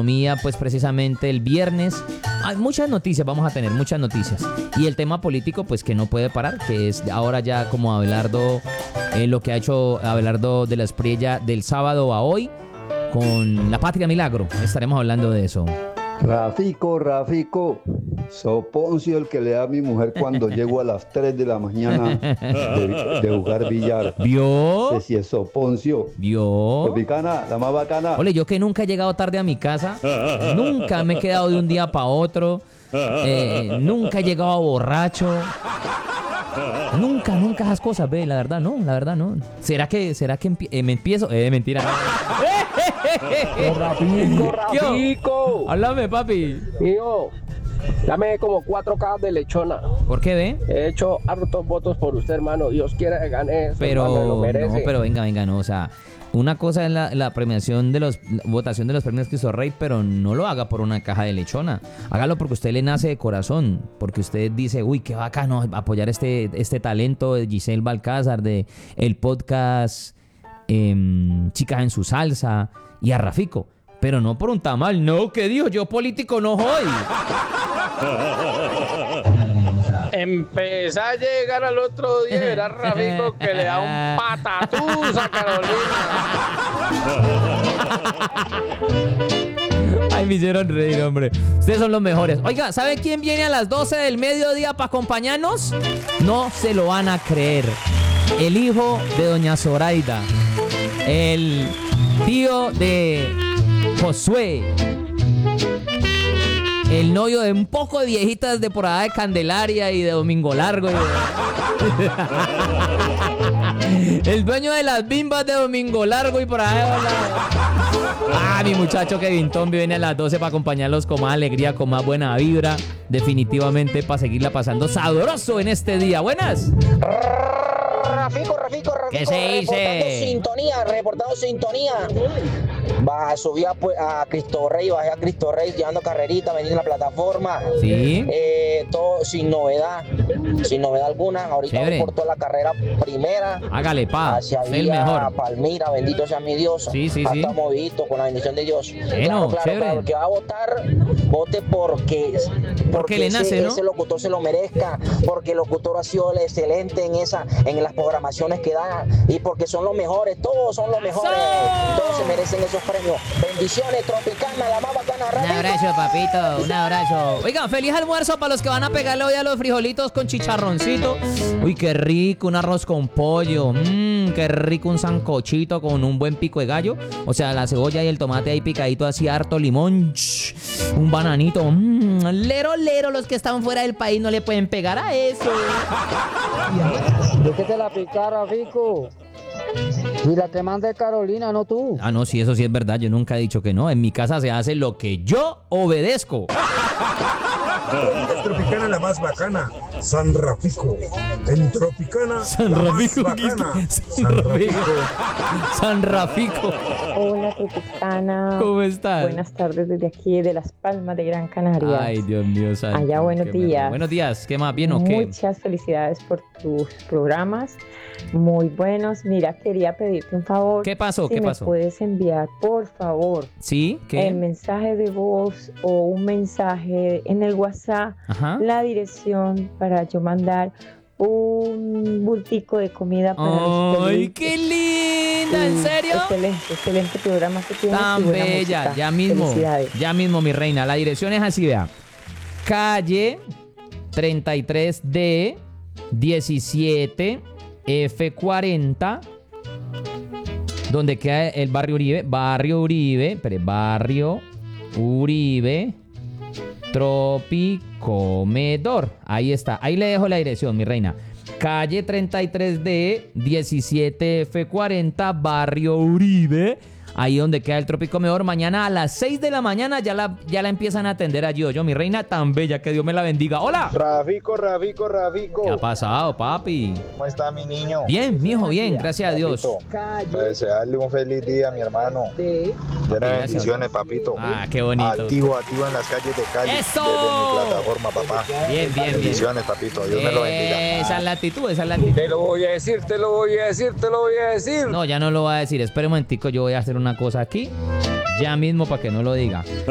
economía, pues precisamente el viernes. Hay muchas noticias, vamos a tener muchas noticias. Y el tema político, pues que no puede parar, que es ahora ya como Abelardo, lo que ha hecho Abelardo de la Espriella del sábado a hoy con La Patria Milagro. Estaremos hablando de eso. Rafico, Soponcio el que le da a mi mujer cuando llego a las 3 de la mañana de jugar billar. ¿Vio? No sé si es Soponcio. ¿Vio? Tropicana, la más bacana. Ole, yo que nunca he llegado tarde a mi casa, nunca me he quedado de un día para otro, nunca he llegado borracho. Nunca esas cosas, ve, la verdad no. ¿Será que me empiezo? Mentira. Rafico. Háblame, papi. Hijo, dame como 4 cajas de lechona. ¿Por qué, ve? He hecho hartos votos por usted, hermano. Dios quiera que gane eso, Pero, hermano, lo merece. no, pero venga, no, o sea, una cosa es la premiación de la votación de los premios Cristo Rey, pero no lo haga por una caja de lechona. Hágalo porque usted le nace de corazón, porque usted dice, uy, qué bacano apoyar este talento de Giselle Balcázar, de el podcast Chicas en su Salsa y a Rafico, pero no por un tamal. No, que dijo, yo político no soy. Empezá a llegar al otro día y verás Rafico que le da un patatús a Carolina. Ay, me hicieron reír, hombre. Ustedes son los mejores. Oiga, ¿saben quién viene a las 12 del mediodía para acompañarnos? No se lo van a creer. El hijo de doña Zoraida. El tío de Josué. El novio de un poco de viejitas de por allá de Candelaria y de Domingo Largo. El dueño de las bimbas de Domingo Largo y por allá. Mi muchacho Kevin Tombi viene a las 12 para acompañarlos con más alegría, con más buena vibra. Definitivamente para seguirla pasando sabroso en este día. Buenas. Rafico. ¿Qué se dice? Reportando sintonía. Subí a Cristo Rey, bajé a Cristo Rey llevando carrerita, vendiendo la plataforma. Sí. Todo sin novedad alguna. Ahorita voy por toda la carrera primera. Hágale, hacia el mejor. Palmira, bendito sea mi Dios. Sí. Estamos moviditos con la bendición de Dios. Bueno, claro, el que va a votar, vote porque le nace, ¿no? Ese locutor se lo merezca, porque el locutor ha sido excelente en las programaciones que da y porque son los mejores, todos son los mejores, todos se merecen esos premios. Bendiciones, Tropicana, la más bacana. Un abrazo, papito, un abrazo. Oigan, feliz almuerzo para los que van a pegarle hoy a los frijolitos con chicharroncito. Uy, qué rico, un arroz con pollo. Qué rico, un sancochito con un buen pico de gallo. O sea, la cebolla y el tomate ahí picadito así, harto limón. Un bananito. Lero, los que están fuera del país no le pueden pegar a eso. ¿De qué te la picara, Rafico? Y la te manda de Carolina, no tú. No, sí, eso sí es verdad. Yo nunca he dicho que no. En mi casa se hace lo que yo obedezco. Tropicana la más bacana, San Rafico. En Tropicana San Rafico, San Rafico. Hola, Tropicana. ¿Cómo estás? Buenas tardes desde aquí, de Las Palmas de Gran Canaria. Ay, Dios mío, santo. Allá, buenos días. Buenos días, ¿qué más? ¿Bien o qué? Muchas felicidades por tus programas, muy buenos. Mira, quería pedirte un favor. ¿Qué pasó? Si ¿Qué me pasó? puedes enviar, por favor, ¿Sí? ¿Qué? el mensaje de voz o un mensaje en el WhatsApp, Ajá. la dirección para yo mandar un bultico de comida para los ¡Ay, qué linda! ¿En serio? Excelente programa que tienes. Tan bella, música. ya mismo, mi reina. La dirección es así, vea. Calle 33D 17 F40, donde queda el barrio Uribe, Tropicomedor. Ahí está, ahí le dejo la dirección, mi reina. Calle 33D 17F40, barrio Uribe. Ahí donde queda el Tropicomedor. Mañana a las 6 de la mañana ya la empiezan a atender allí. Yo, mi reina tan bella, que Dios me la bendiga. ¡Hola! Rafico. ¿Qué ha pasado, papi? ¿Cómo está mi niño? Bien, mijo, bien, gracias a Dios. Para desearle un feliz día, mi hermano. Buenas bendiciones, papito. Qué bonito. Activo en las calles de Cali. ¡Eso! Desde mi plataforma, papá. Bien. Bendiciones, papito. Dios me lo bendiga. Esa es la actitud. Te lo voy a decir. No, ya no lo voy a decir. Espera un momentico, yo voy a hacer una cosa aquí. Ya mismo para que no lo diga.